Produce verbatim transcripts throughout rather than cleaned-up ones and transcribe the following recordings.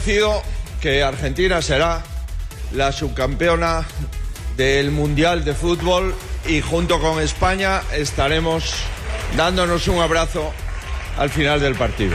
convencido que Argentina será la subcampeona del Mundial de Fútbol y junto con España estaremos dándonos un abrazo al final del partido.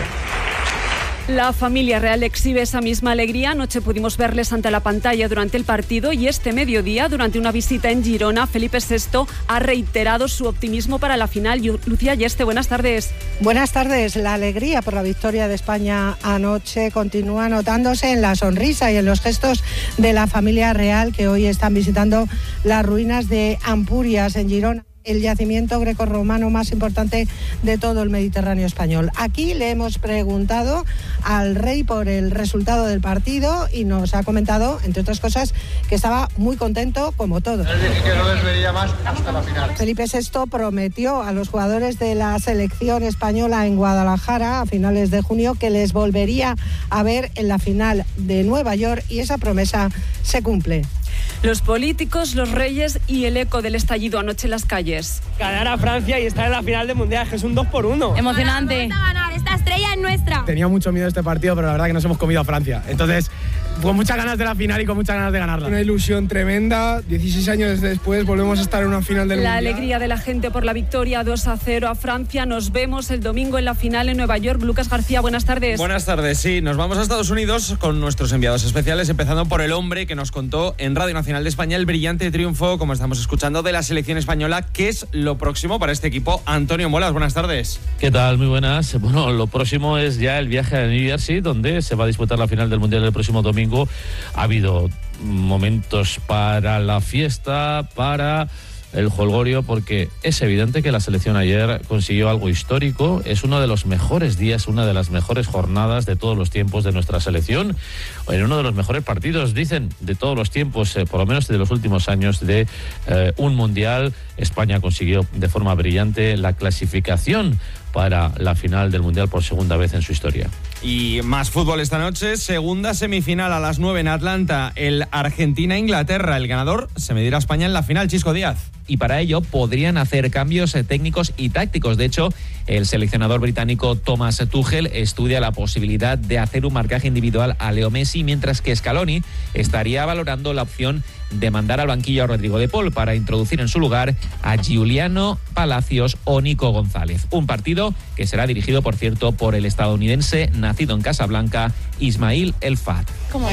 La familia real exhibe esa misma alegría. Anoche pudimos verles ante la pantalla durante el partido y este mediodía, durante una visita en Girona, Felipe sexto ha reiterado su optimismo para la final. Lucía Yeste, buenas tardes. Buenas tardes. La alegría por la victoria de España anoche continúa notándose en la sonrisa y en los gestos de la familia real, que hoy están visitando las ruinas de Ampurias en Girona, el yacimiento grecorromano más importante de todo el Mediterráneo español. Aquí le hemos preguntado al rey por el resultado del partido y nos ha comentado, entre otras cosas, que estaba muy contento como todos. Les dije que no les vería más hasta la final. Felipe sexto prometió a los jugadores de la selección española en Guadalajara a finales de junio que les volvería a ver en la final de Nueva York y esa promesa se cumple. Los políticos, los reyes y el eco del estallido anoche en las calles. Ganar a Francia y estar en la final del Mundial, que es un dos por uno. Emocionante. Vamos a ganar, esta estrella es nuestra. Tenía mucho miedo este partido, pero la verdad que nos hemos comido a Francia. Entonces, con muchas ganas de la final y con muchas ganas de ganarla. Una ilusión tremenda. dieciséis años después volvemos a estar en una final del La Mundial. alegría de la gente por la victoria dos a cero a Francia. Nos vemos el domingo en la final en Nueva York. Lucas García, buenas tardes. Buenas tardes, sí. Nos vamos a Estados Unidos con nuestros enviados especiales, empezando por el hombre que nos contó en Radio Nacional de España el brillante triunfo, como estamos escuchando, de la selección española. ¿Qué es lo próximo para este equipo? Antonio Molas, buenas tardes. ¿Qué tal? Muy buenas. Bueno, lo próximo es ya el viaje a New Jersey, donde se va a disputar la final del Mundial el próximo domingo. Ha habido momentos para la fiesta, para el jolgorio, porque es evidente que la selección ayer consiguió algo histórico. Es uno de los mejores días, una de las mejores jornadas de todos los tiempos de nuestra selección, en uno de los mejores partidos, dicen, de todos los tiempos, eh, por lo menos de los últimos años de eh, un mundial. España consiguió de forma brillante la clasificación para la final del Mundial por segunda vez en su historia. Y más fútbol esta noche, segunda semifinal a las nueve en Atlanta, el Argentina-Inglaterra. El ganador se medirá a España en la final, Chisco Díaz. Y para ello podrían hacer cambios técnicos y tácticos. De hecho, el seleccionador británico Thomas Tuchel estudia la posibilidad de hacer un marcaje individual a Leo Messi, mientras que Scaloni estaría valorando la opción de mandar al banquillo a Rodrigo de Paul para introducir en su lugar a Giuliano Palacios o Nico González. Un partido que será dirigido, por cierto, por el estadounidense nacido en Casablanca, Ismail El Fat. ¿Cómo?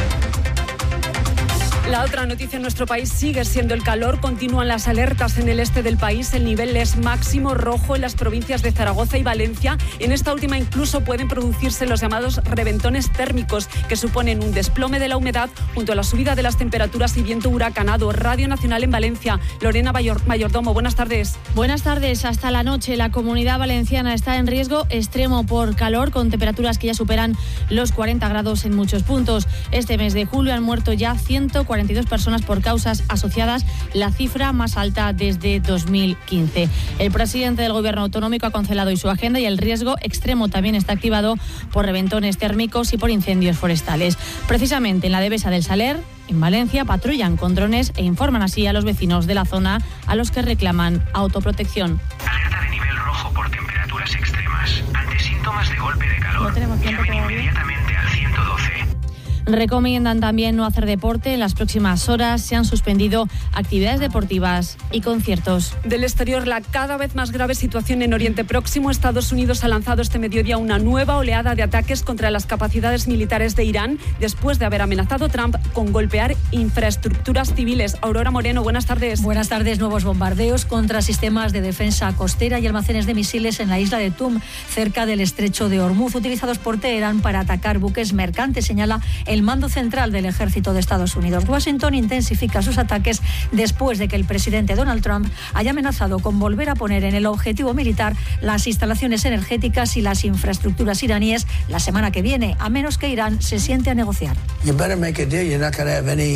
La otra noticia en nuestro país sigue siendo el calor. Continúan las alertas en el este del país. El nivel es máximo rojo en las provincias de Zaragoza y Valencia. En esta última incluso pueden producirse los llamados reventones térmicos, que suponen un desplome de la humedad junto a la subida de las temperaturas y viento huracanado. Radio Nacional en Valencia. Lorena Mayordomo, buenas tardes. Buenas tardes. Hasta la noche la Comunidad Valenciana está en riesgo extremo por calor, con temperaturas que ya superan los cuarenta grados en muchos puntos. Este mes de julio han muerto ya ciento cuarenta y dos personas por causas asociadas, la cifra más alta desde dos mil quince. El presidente del Gobierno autonómico ha cancelado hoy su agenda y el riesgo extremo también está activado por reventones térmicos y por incendios forestales. Precisamente en la Devesa del Saler, en Valencia, patrullan con drones e informan así a los vecinos de la zona, a los que reclaman autoprotección. Alerta de nivel rojo por temperaturas extremas. Ante síntomas de golpe de calor, llamen inmediatamente al ciento doce. Recomiendan también no hacer deporte. En las próximas horas se han suspendido actividades deportivas y conciertos. Del exterior, la cada vez más grave situación en Oriente Próximo. Estados Unidos ha lanzado este mediodía una nueva oleada de ataques contra las capacidades militares de Irán, después de haber amenazado Trump con golpear infraestructuras civiles. Aurora Moreno, buenas tardes. Buenas tardes. Nuevos bombardeos contra sistemas de defensa costera y almacenes de misiles en la isla de Tum, cerca del estrecho de Hormuz, utilizados por Teherán para atacar buques mercantes, señala el mando central del ejército de Estados Unidos. Washington intensifica sus ataques después de que el presidente Donald Trump haya amenazado con volver a poner en el objetivo militar las instalaciones energéticas y las infraestructuras iraníes la semana que viene, a menos que Irán se siente a negociar. You better make a deal. You're not going to have any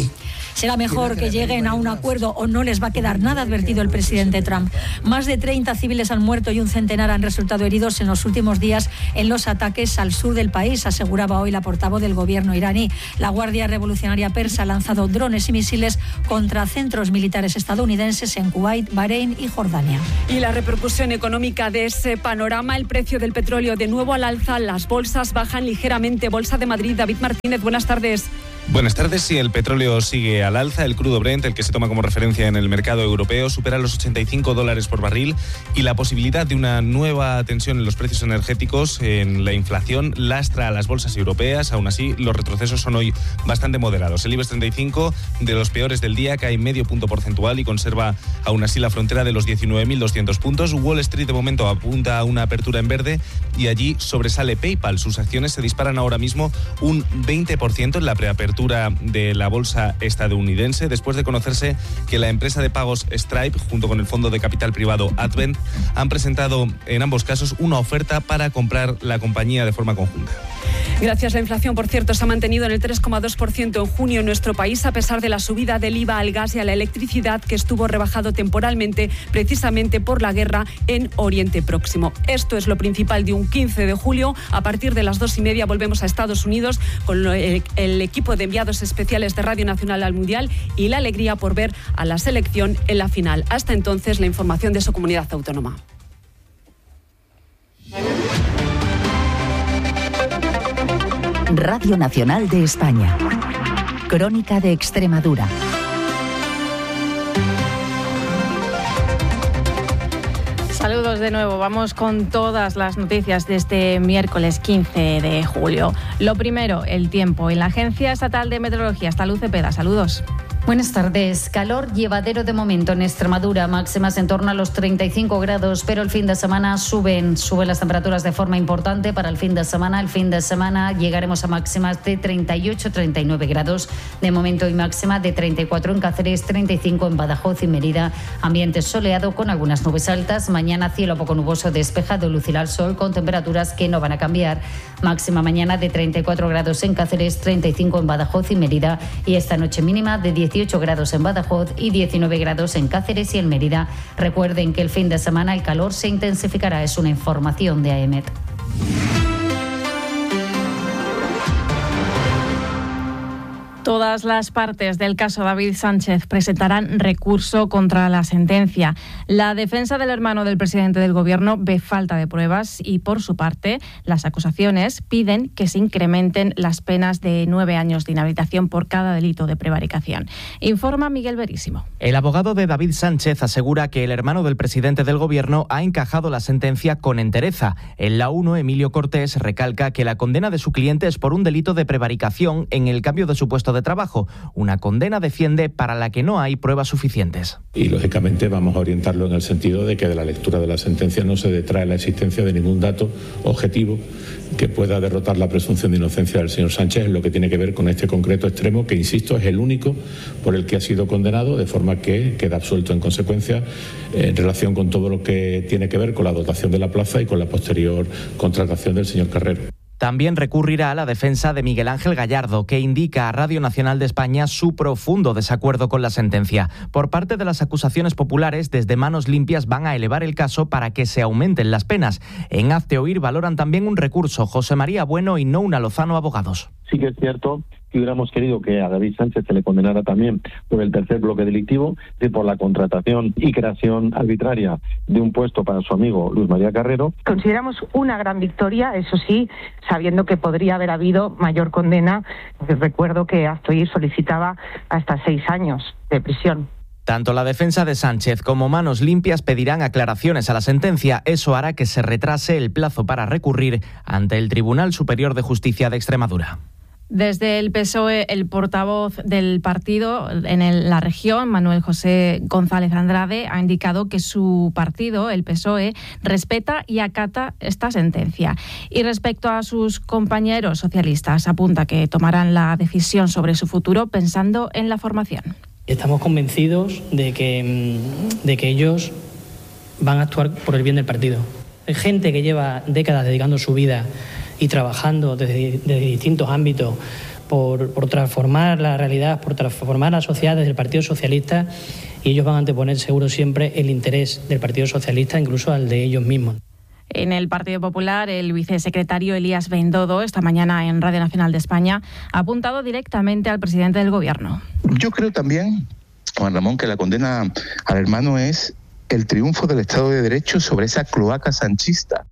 Será mejor que lleguen a un acuerdo o no les va a quedar nada, ha advertido el presidente Trump. Más de treinta civiles han muerto y un centenar han resultado heridos en los últimos días en los ataques al sur del país, aseguraba hoy la portavoz del gobierno iraní. La Guardia Revolucionaria Persa ha lanzado drones y misiles contra centros militares estadounidenses en Kuwait, Bahrein y Jordania. Y la repercusión económica de ese panorama, el precio del petróleo de nuevo al alza, las bolsas bajan ligeramente. Bolsa de Madrid, David Martínez, buenas tardes. Buenas tardes. Si el petróleo sigue al alza, el crudo Brent, el que se toma como referencia en el mercado europeo, supera los ochenta y cinco dólares por barril, y la posibilidad de una nueva tensión en los precios energéticos, en la inflación, lastra a las bolsas europeas. Aún así, los retrocesos son hoy bastante moderados. El IBEX treinta y cinco, de los peores del día, cae medio punto porcentual y conserva aún así la frontera de los diecinueve mil doscientos puntos. Wall Street de momento apunta a una apertura en verde y allí sobresale PayPal. Sus acciones se disparan ahora mismo un veinte por ciento en la preapertura de la bolsa estadounidense, después de conocerse que la empresa de pagos Stripe, junto con el fondo de capital privado Advent, han presentado en ambos casos una oferta para comprar la compañía de forma conjunta. Gracias. La inflación, por cierto, se ha mantenido en el tres coma dos por ciento en junio en nuestro país, a pesar de la subida del I V A al gas y a la electricidad, que estuvo rebajado temporalmente precisamente por la guerra en Oriente Próximo. Esto es lo principal de un quince de julio. A partir de las dos y media volvemos a Estados Unidos con el, el equipo de enviados especiales de Radio Nacional al Mundial y la alegría por ver a la selección en la final. Hasta entonces, la información de su comunidad autónoma. Radio Nacional de España. Crónica de Extremadura. Saludos de nuevo. Vamos con todas las noticias de este miércoles quince de julio. Lo primero, el tiempo. En la Agencia Estatal de Meteorología está Luz Cepeda. Saludos. Buenas tardes. Calor llevadero de momento en Extremadura, máximas en torno a los treinta y cinco grados, pero el fin de semana suben, suben las temperaturas de forma importante para el fin de semana. El fin de semana llegaremos a máximas de treinta y ocho a treinta y nueve grados de momento y máxima de treinta y cuatro en Cáceres, treinta y cinco en Badajoz y Mérida. Ambiente soleado con algunas nubes altas. Mañana cielo poco nuboso, despejado, lucirá el sol con temperaturas que no van a cambiar. Máxima mañana de treinta y cuatro grados en Cáceres, treinta y cinco en Badajoz y Mérida, y esta noche mínima de dieciocho grados en Badajoz y diecinueve grados en Cáceres y en Mérida. Recuerden que el fin de semana el calor se intensificará. Es una información de A E M E T. Todas las partes del caso David Sánchez presentarán recurso contra la sentencia. La defensa del hermano del presidente del Gobierno ve falta de pruebas y, por su parte, las acusaciones piden que se incrementen las penas de nueve años de inhabilitación por cada delito de prevaricación. Informa Miguel Verísimo. El abogado de David Sánchez asegura que el hermano del presidente del Gobierno ha encajado la sentencia con entereza. En la uno, Emilio Cortés recalca que la condena de su cliente es por un delito de prevaricación en el cambio de su puesto de trabajo, una condena, defiende, para la que no hay pruebas suficientes. Y lógicamente vamos a orientarlo en el sentido de que de la lectura de la sentencia no se detrae la existencia de ningún dato objetivo que pueda derrotar la presunción de inocencia del señor Sánchez en lo que tiene que ver con este concreto extremo, que insisto es el único por el que ha sido condenado, de forma que queda absuelto en consecuencia en relación con todo lo que tiene que ver con la dotación de la plaza y con la posterior contratación del señor Carrero. También recurrirá a la defensa de Miguel Ángel Gallardo, que indica a Radio Nacional de España su profundo desacuerdo con la sentencia. Por parte de las acusaciones populares, desde Manos Limpias van a elevar el caso para que se aumenten las penas. En Hazte Oír valoran también un recurso. José María Bueno y Nouna Lozano, abogados. Sí que es cierto que hubiéramos querido que a David Sánchez se le condenara también por el tercer bloque delictivo y por la contratación y creación arbitraria de un puesto para su amigo Luis María Carrero. Consideramos una gran victoria, eso sí, sabiendo que podría haber habido mayor condena. Recuerdo que Hazte Oír solicitaba hasta seis años de prisión. Tanto la defensa de Sánchez como Manos Limpias pedirán aclaraciones a la sentencia. Eso hará que se retrase el plazo para recurrir ante el Tribunal Superior de Justicia de Extremadura. Desde el P S O E, el portavoz del partido en el, la región, Manuel José González Andrade, ha indicado que su partido, el P S O E, respeta y acata esta sentencia. Y respecto a sus compañeros socialistas, apunta que tomarán la decisión sobre su futuro pensando en la formación. Estamos convencidos de que, de que ellos van a actuar por el bien del partido. Hay gente que lleva décadas dedicando su vida y trabajando desde, desde distintos ámbitos por, por transformar la realidad, por transformar la sociedad desde el Partido Socialista, y ellos van a anteponer seguro siempre el interés del Partido Socialista, incluso al de ellos mismos. En el Partido Popular, el vicesecretario Elías Bendodo, esta mañana en Radio Nacional de España, ha apuntado directamente al presidente del Gobierno. Yo creo también, Juan Ramón, que la condena al hermano es el triunfo del Estado de Derecho sobre esa cloaca sanchista.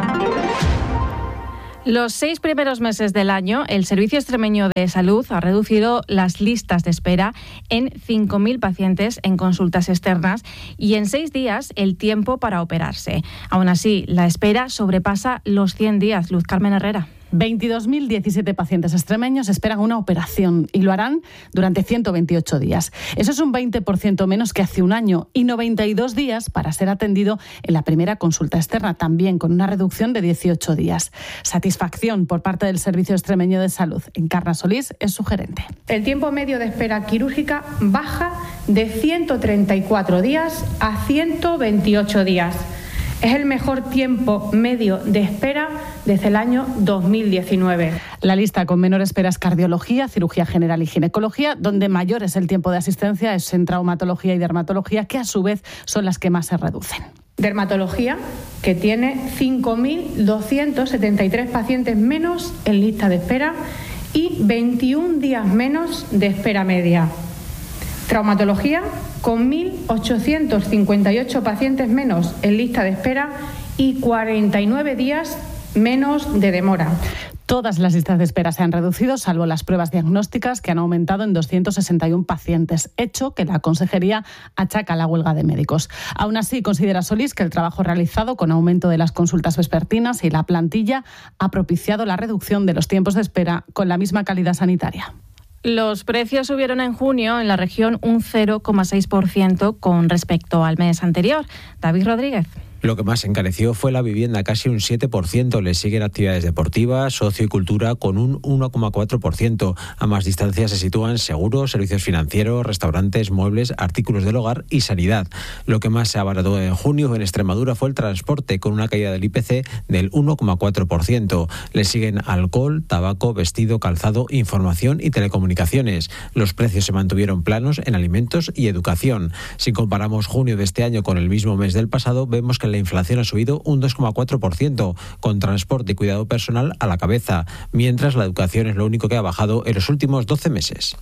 Los seis primeros meses del año, el Servicio Extremeño de Salud ha reducido las listas de espera en cinco mil pacientes en consultas externas y en seis días el tiempo para operarse. Aún así, la espera sobrepasa los cien días. Luz Carmen Herrera. veintidós mil diecisiete pacientes extremeños esperan una operación y lo harán durante ciento veintiocho días. Eso es un veinte por ciento menos que hace un año y noventa y dos días para ser atendido en la primera consulta externa, también con una reducción de dieciocho días. Satisfacción por parte del Servicio Extremeño de Salud. Encarna Solís es su gerente. El tiempo medio de espera quirúrgica baja de ciento treinta y cuatro días a ciento veintiocho días. Es el mejor tiempo medio de espera desde el año dos mil diecinueve. La lista con menor espera es cardiología, cirugía general y ginecología, donde mayor es el tiempo de asistencia es en traumatología y dermatología, que a su vez son las que más se reducen. Dermatología, que tiene cinco mil doscientos setenta y tres pacientes menos en lista de espera y veintiún días menos de espera media. Traumatología, con mil ochocientos cincuenta y ocho pacientes menos en lista de espera y cuarenta y nueve días menos de demora. Todas las listas de espera se han reducido, salvo las pruebas diagnósticas, que han aumentado en doscientos sesenta y uno pacientes, hecho que la Consejería achaca a la huelga de médicos. Aún así, considera Solís que el trabajo realizado con aumento de las consultas vespertinas y la plantilla ha propiciado la reducción de los tiempos de espera con la misma calidad sanitaria. Los precios subieron en junio en la región un cero coma seis por ciento con respecto al mes anterior. David Rodríguez. Lo que más encareció fue la vivienda, casi un siete por ciento. Le siguen actividades deportivas, ocio y cultura con un uno coma cuatro por ciento. A más distancia se sitúan seguros, servicios financieros, restaurantes, muebles, artículos del hogar y sanidad. Lo que más se abarató en junio en Extremadura fue el transporte, con una caída del I P C del uno coma cuatro por ciento. Le siguen alcohol, tabaco, vestido, calzado, información y telecomunicaciones. Los precios se mantuvieron planos en alimentos y educación. Si comparamos junio de este año con el mismo mes del pasado, vemos que la inflación ha subido un dos coma cuatro por ciento, con transporte y cuidado personal a la cabeza, mientras la educación es lo único que ha bajado en los últimos doce meses.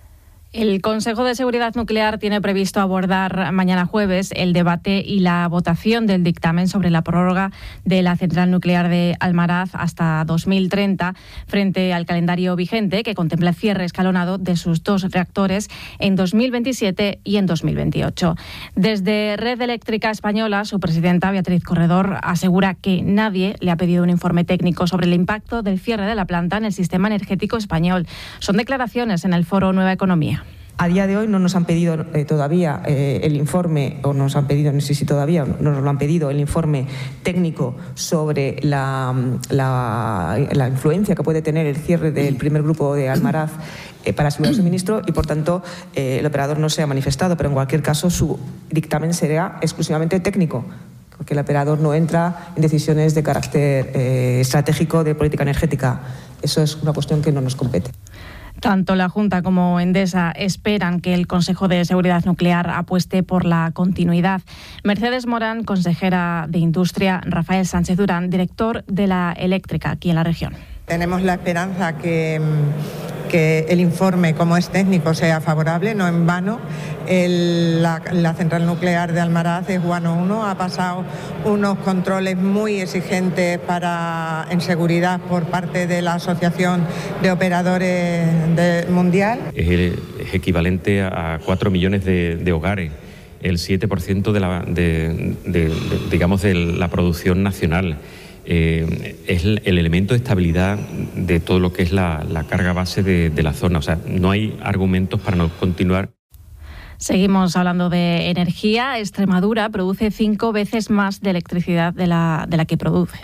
El Consejo de Seguridad Nuclear tiene previsto abordar mañana jueves el debate y la votación del dictamen sobre la prórroga de la central nuclear de Almaraz hasta dos mil treinta, frente al calendario vigente que contempla el cierre escalonado de sus dos reactores en dos mil veintisiete y en dos mil veintiocho. Desde Red Eléctrica Española, su presidenta Beatriz Corredor asegura que nadie le ha pedido un informe técnico sobre el impacto del cierre de la planta en el sistema energético español. Son declaraciones en el foro Nueva Economía. A día de hoy no nos han pedido eh, todavía eh, el informe, o nos han pedido, no sé si todavía no nos lo han pedido, el informe técnico sobre la, la, la influencia que puede tener el cierre del primer grupo de Almaraz eh, para asegurar el suministro y, por tanto, eh, el operador no se ha manifestado, pero en cualquier caso su dictamen será exclusivamente técnico, porque el operador no entra en decisiones de carácter eh, estratégico de política energética. Eso es una cuestión que no nos compete. Tanto la Junta como Endesa esperan que el Consejo de Seguridad Nuclear apueste por la continuidad. Mercedes Morán, consejera de Industria, Rafael Sánchez Durán, director de la Eléctrica aquí en la región. Tenemos la esperanza que, que el informe, como es técnico, sea favorable, no en vano. El, la, la central nuclear de Almaraz es Guano uno, ha pasado unos controles muy exigentes para, en seguridad por parte de la Asociación de Operadores de, Mundial. Es, el, es equivalente a cuatro millones de, de hogares, el siete por ciento de la, de, de, de, digamos, de la producción nacional. Eh, es el, el elemento de estabilidad de todo lo que es la, la carga base de, de la zona. O sea, no hay argumentos para no continuar. Seguimos hablando de energía. Extremadura produce cinco veces más de electricidad de la, de la que produce.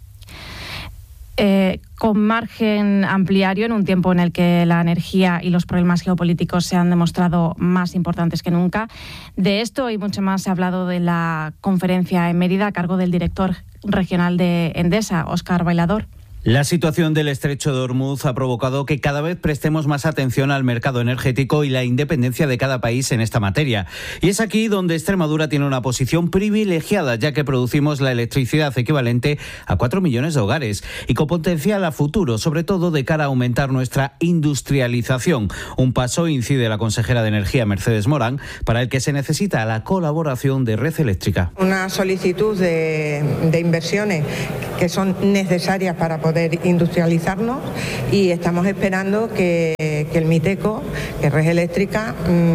Eh, con margen ampliario en un tiempo en el que la energía y los problemas geopolíticos se han demostrado más importantes que nunca. De esto y mucho más se ha hablado de la conferencia en Mérida a cargo del director regional de Endesa, Óscar Bailador. La situación del estrecho de Hormuz ha provocado que cada vez prestemos más atención al mercado energético y la independencia de cada país en esta materia. Y es aquí donde Extremadura tiene una posición privilegiada, ya que producimos la electricidad equivalente a cuatro millones de hogares y con potencial a futuro, sobre todo de cara a aumentar nuestra industrialización. Un paso, incide la consejera de Energía, Mercedes Morán, para el que se necesita la colaboración de Red Eléctrica. Una solicitud de, de inversiones que son necesarias para poder industrializarnos y estamos esperando que, que el MITECO, que Red Eléctrica,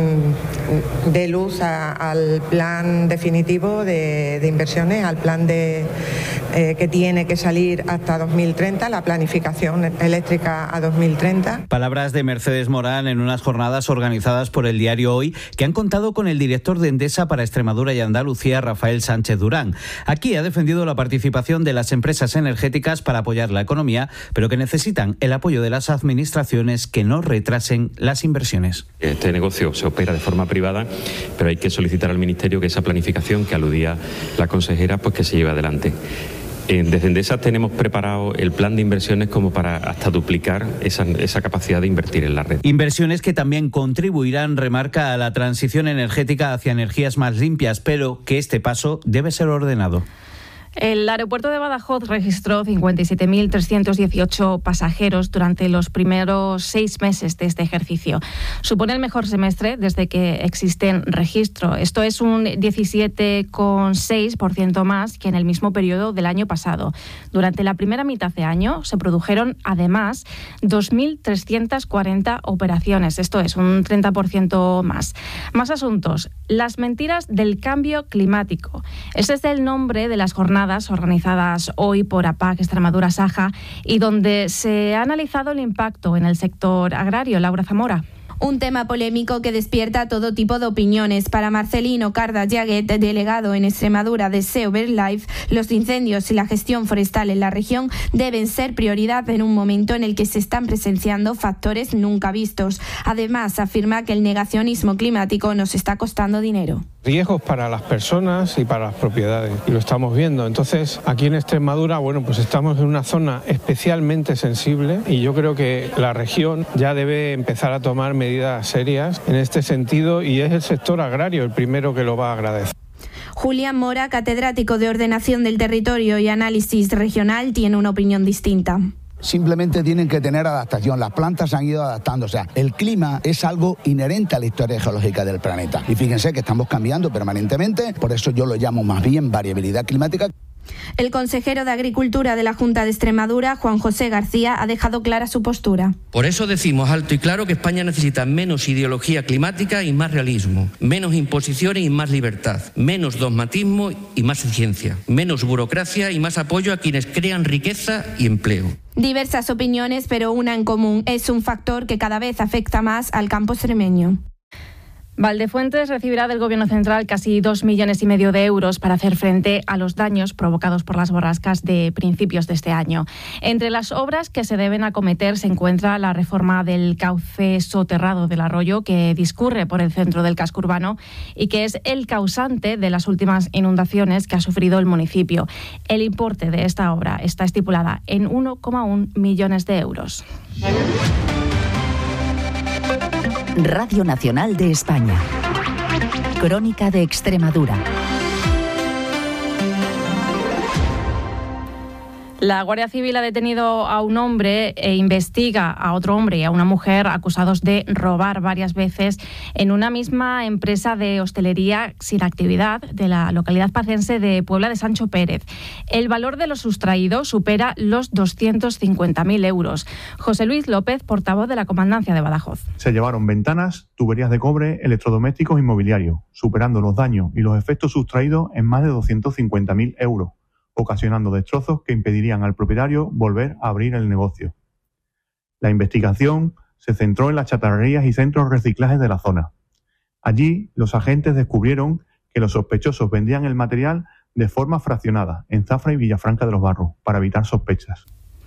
mmm, dé luz a, al plan definitivo de, de inversiones, al plan de, eh, que tiene que salir hasta dos mil treinta, la planificación eléctrica a dos mil treinta. Palabras de Mercedes Morán en unas jornadas organizadas por el diario Hoy, que han contado con el director de Endesa para Extremadura y Andalucía, Rafael Sánchez Durán. Aquí ha defendido la participación de las empresas energéticas para apoyar la economía, pero que necesitan el apoyo de las administraciones que no retrasen las inversiones. Este negocio se opera de forma privada, pero hay que solicitar al Ministerio que esa planificación que aludía la consejera, pues que se lleve adelante. Desde Endesa tenemos preparado el plan de inversiones como para hasta duplicar esa, esa capacidad de invertir en la red. Inversiones que también contribuirán, remarca, a la transición energética hacia energías más limpias, pero que este paso debe ser ordenado. El aeropuerto de Badajoz registró cincuenta y siete mil trescientos dieciocho pasajeros durante los primeros seis meses de este ejercicio. Supone el mejor semestre desde que existe en registro. Esto es un diecisiete coma seis por ciento más que en el mismo periodo del año pasado. Durante la primera mitad de año se produjeron además dos mil trescientas cuarenta operaciones. Esto es un treinta por ciento más. Más asuntos. Las mentiras del cambio climático. Ese es el nombre de las jornadas organizadas hoy por APAC Extremadura Saja y donde se ha analizado el impacto en el sector agrario. Laura Zamora. Un tema polémico que despierta todo tipo de opiniones. Para Marcelino Carda Llaguet, delegado en Extremadura de SEO BirdLife, los incendios y la gestión forestal en la región deben ser prioridad en un momento en el que se están presenciando factores nunca vistos. Además, afirma que el negacionismo climático nos está costando dinero. Riesgos para las personas y para las propiedades, y lo estamos viendo. Entonces, aquí en Extremadura, bueno, pues estamos en una zona especialmente sensible y yo creo que la región ya debe empezar a tomar medidas serias en este sentido y es el sector agrario el primero que lo va a agradecer. Julián Mora, catedrático de Ordenación del Territorio y Análisis Regional, tiene una opinión distinta. Simplemente tienen que tener adaptación. Las plantas se han ido adaptando. O sea, el clima es algo inherente a la historia geológica del planeta. Y fíjense que estamos cambiando permanentemente, por eso yo lo llamo más bien variabilidad climática. El consejero de Agricultura de la Junta de Extremadura, Juan José García, ha dejado clara su postura. Por eso decimos alto y claro que España necesita menos ideología climática y más realismo, menos imposiciones y más libertad, menos dogmatismo y más ciencia, menos burocracia y más apoyo a quienes crean riqueza y empleo. Diversas opiniones, pero una en común. Es un factor que cada vez afecta más al campo extremeño. Valdefuentes recibirá del Gobierno central casi dos millones y medio de euros para hacer frente a los daños provocados por las borrascas de principios de este año. Entre las obras que se deben acometer se encuentra la reforma del cauce soterrado del arroyo que discurre por el centro del casco urbano y que es el causante de las últimas inundaciones que ha sufrido el municipio. El importe de esta obra está estipulada en uno coma uno millones de euros. Radio Nacional de España. Crónica de Extremadura. La Guardia Civil ha detenido a un hombre e investiga a otro hombre y a una mujer acusados de robar varias veces en una misma empresa de hostelería sin actividad de la localidad pacense de Puebla de Sancho Pérez. El valor de lo sustraído supera los doscientos cincuenta mil euros. José Luis López, portavoz de la Comandancia de Badajoz. Se llevaron ventanas, tuberías de cobre, electrodomésticos y mobiliario, superando los daños y los efectos sustraídos en más de doscientos cincuenta mil euros. Ocasionando destrozos que impedirían al propietario volver a abrir el negocio. La investigación se centró en las chatarrerías y centros de reciclaje de la zona. Allí, los agentes descubrieron que los sospechosos vendían el material de forma fraccionada en Zafra y Villafranca de los Barros para evitar sospechas.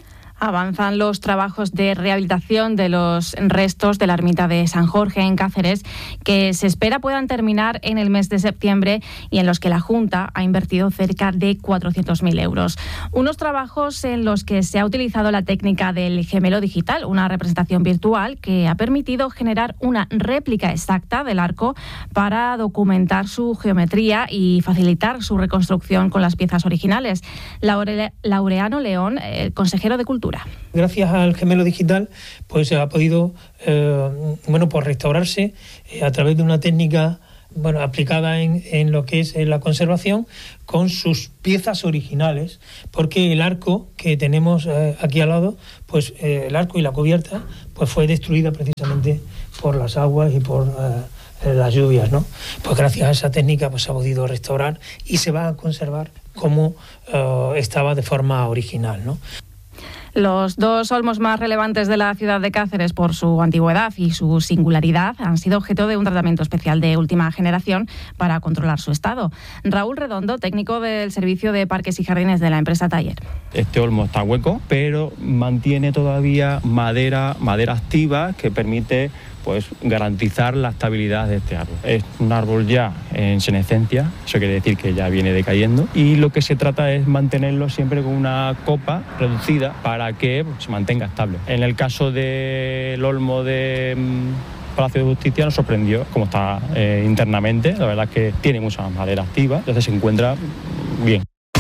Avanzan los trabajos de rehabilitación de los restos de la ermita de San Jorge en Cáceres, que se espera puedan terminar en el mes de septiembre y en los que la Junta ha invertido cerca de cuatrocientos mil euros. Unos trabajos en los que se ha utilizado la técnica del gemelo digital, una representación virtual que ha permitido generar una réplica exacta del arco para documentar su geometría y facilitar su reconstrucción con las piezas originales. Laure, Laureano León, eh, consejero de Cultura. Gracias al gemelo digital, pues se ha podido eh, bueno, pues restaurarse eh, a través de una técnica bueno, aplicada en, en lo que es la conservación con sus piezas originales, porque el arco que tenemos eh, aquí al lado, pues eh, el arco y la cubierta, pues fue destruida precisamente por las aguas y por eh, las lluvias, ¿no? Pues gracias a esa técnica pues se ha podido restaurar y se va a conservar como eh, estaba de forma original, ¿no? Los dos olmos más relevantes de la ciudad de Cáceres por su antigüedad y su singularidad han sido objeto de un tratamiento especial de última generación para controlar su estado. Raúl Redondo, técnico del Servicio de Parques y Jardines de la empresa Taller. Este olmo está hueco, pero mantiene todavía madera, madera activa que permite pues garantizar la estabilidad de este árbol. Es un árbol ya en senescencia, eso quiere decir que ya viene decayendo, y lo que se trata es mantenerlo siempre con una copa reducida para que pues, se mantenga estable. En el caso del olmo de mmm, Palacio de Justicia nos sorprendió cómo está eh, internamente, la verdad es que tiene mucha madera activa, entonces se encuentra bien.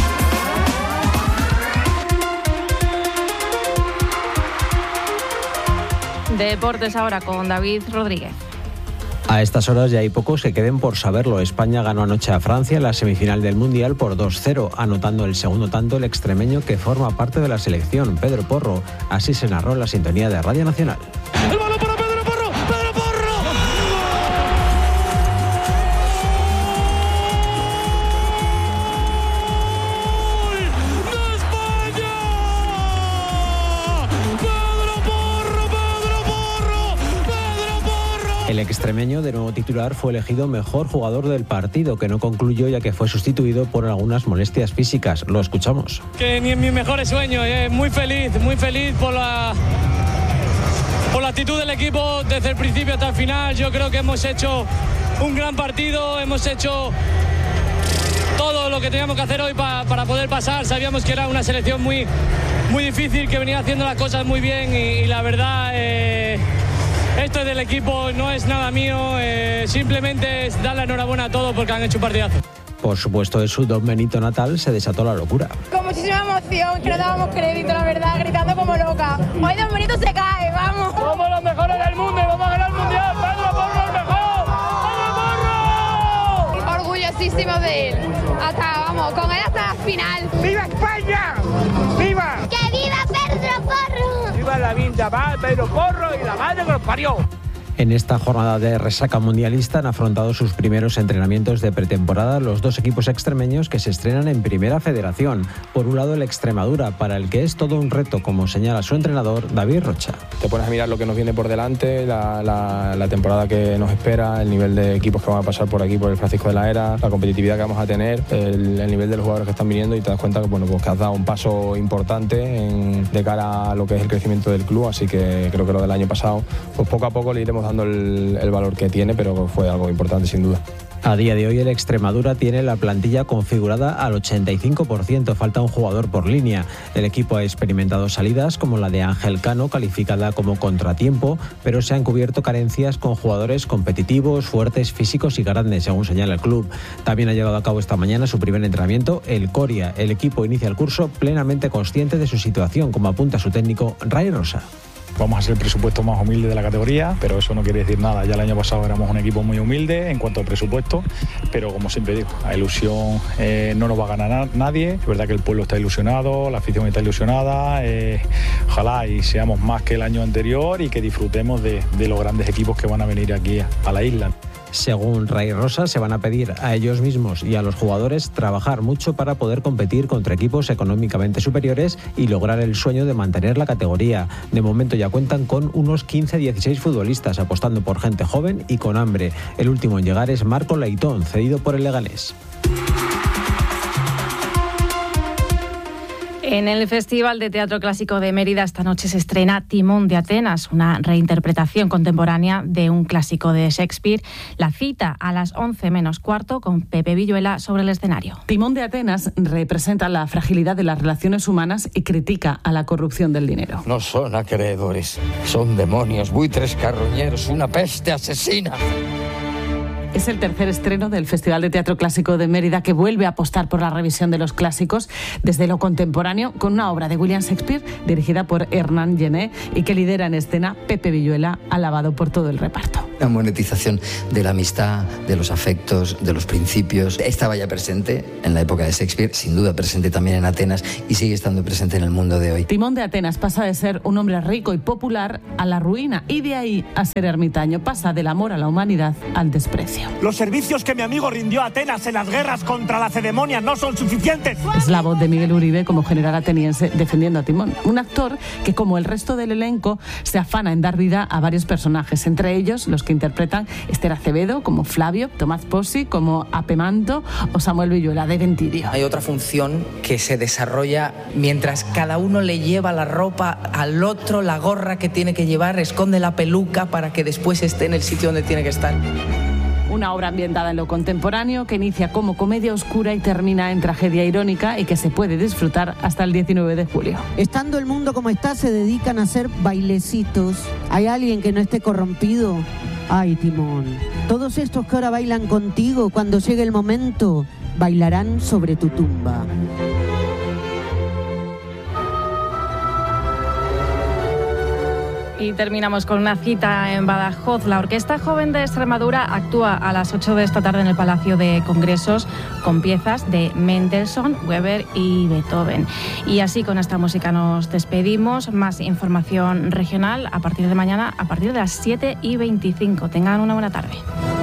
Deportes ahora con David Rodríguez. A estas horas ya hay pocos que queden por saberlo. España ganó anoche a Francia en la semifinal del Mundial por dos cero, anotando el segundo tanto el extremeño que forma parte de la selección, Pedro Porro. Así se narró en la sintonía de Radio Nacional. ¡El balón para Pedro Porro! ¡Pedro Porro! El extremeño, de nuevo titular, fue elegido mejor jugador del partido, que no concluyó ya que fue sustituido por algunas molestias físicas. Lo escuchamos. Que ni en mis mejores sueños, eh, muy feliz, muy feliz por la, por la actitud del equipo desde el principio hasta el final. Yo creo que hemos hecho un gran partido, hemos hecho todo lo que teníamos que hacer hoy pa, para poder pasar. Sabíamos que era una selección muy, muy difícil, que venía haciendo las cosas muy bien y, y la verdad... Eh, Esto es del equipo, no es nada mío, eh, simplemente es dar la enhorabuena a todos porque han hecho un partidazo. Por supuesto, en su Don Benito natal se desató la locura. Con muchísima emoción, que no dábamos crédito, la verdad, gritando como loca. Hoy Don Benito se cae, vamos. Somos los mejores del mundo y vamos a ganar el Mundial. ¡Pedro Porro el mejor! ¡Pedro Porro! Orgullosísimo de él. Hasta, vamos, con él hasta la final. ¡Viva España! ¡Viva! ¡Que viva Pedro Porro! ¡Viva la vinda, va Pedro Porro y la madre que los parió! En esta jornada de resaca mundialista han afrontado sus primeros entrenamientos de pretemporada los dos equipos extremeños que se estrenan en Primera Federación. Por un lado el Extremadura, para el que es todo un reto, como señala su entrenador David Rocha. Te pones a mirar lo que nos viene por delante, la, la, la temporada que nos espera, el nivel de equipos que van a pasar por aquí, por el Francisco de la Era, la competitividad que vamos a tener, el, el nivel de los jugadores que están viniendo, y te das cuenta que, bueno, pues que has dado un paso importante en, de cara a lo que es el crecimiento del club, así que creo que lo del año pasado, pues poco a poco le iremos dando el, el valor que tiene, pero fue algo importante sin duda. A día de hoy el Extremadura tiene la plantilla configurada al ochenta y cinco por ciento, falta un jugador por línea. El equipo ha experimentado salidas como la de Ángel Cano, calificada como contratiempo, pero se han cubierto carencias con jugadores competitivos, fuertes, físicos y grandes, según señala el club. También ha llevado a cabo esta mañana su primer entrenamiento el Coria. El equipo inicia el curso plenamente consciente de su situación, como apunta su técnico Ray Rosa. Vamos a ser el presupuesto más humilde de la categoría, pero eso no quiere decir nada. Ya el año pasado éramos un equipo muy humilde en cuanto al presupuesto, pero como siempre digo, la ilusión eh, no nos va a ganar nadie. Es verdad que el pueblo está ilusionado, la afición está ilusionada. Eh, ojalá y seamos más que el año anterior y que disfrutemos de, de los grandes equipos que van a venir aquí a, a la isla. Según Ray Rosa, se van a pedir a ellos mismos y a los jugadores trabajar mucho para poder competir contra equipos económicamente superiores y lograr el sueño de mantener la categoría. De momento ya cuentan con unos quince a dieciséis futbolistas, apostando por gente joven y con hambre. El último en llegar es Marco Leitón, cedido por el Leganés. En el Festival de Teatro Clásico de Mérida esta noche se estrena Timón de Atenas, una reinterpretación contemporánea de un clásico de Shakespeare. La cita a las once menos cuarto con Pepe Villuela sobre el escenario. Timón de Atenas representa la fragilidad de las relaciones humanas y critica a la corrupción del dinero. No son acreedores, son demonios, buitres carroñeros, una peste asesina. Es el tercer estreno del Festival de Teatro Clásico de Mérida, que vuelve a apostar por la revisión de los clásicos desde lo contemporáneo, con una obra de William Shakespeare dirigida por Hernán Gené y que lidera en escena Pepe Villuela, alabado por todo el reparto. La monetización de la amistad, de los afectos, de los principios, estaba ya presente en la época de Shakespeare, sin duda presente también en Atenas y sigue estando presente en el mundo de hoy. Timón de Atenas pasa de ser un hombre rico y popular a la ruina, y de ahí a ser ermitaño. Pasa del amor a la humanidad al desprecio. Los servicios que mi amigo rindió a Atenas en las guerras contra la Lacedemonia no son suficientes. Es la voz de Miguel Uribe como general ateniense defendiendo a Timón, un actor que, como el resto del elenco, se afana en dar vida a varios personajes, entre ellos los que interpretan Esther Acevedo como Flavio, Tomás Pozzi como Apemanto o Samuel Villuela de Ventidio. Hay otra función que se desarrolla mientras cada uno le lleva la ropa al otro, la gorra que tiene que llevar, esconde la peluca para que después esté en el sitio donde tiene que estar. Una obra ambientada en lo contemporáneo que inicia como comedia oscura y termina en tragedia irónica y que se puede disfrutar hasta el diecinueve de julio. Estando el mundo como está, se dedican a hacer bailecitos. ¿Hay alguien que no esté corrompido? Ay, Timón, todos estos que ahora bailan contigo, cuando llegue el momento, bailarán sobre tu tumba. Y terminamos con una cita en Badajoz. La Orquesta Joven de Extremadura actúa a las ocho de esta tarde en el Palacio de Congresos con piezas de Mendelssohn, Weber y Beethoven. Y así con esta música nos despedimos. Más información regional a partir de mañana, a partir de las siete y veinticinco. Tengan una buena tarde.